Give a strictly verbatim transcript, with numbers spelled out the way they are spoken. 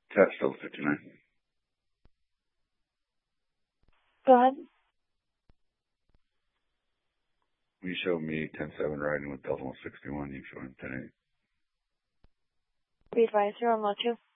Cat still fifty-nine. Go ahead. You show me ten seven riding with Delta one sixty-one. You show him ten eight. Be advised, you're on low two.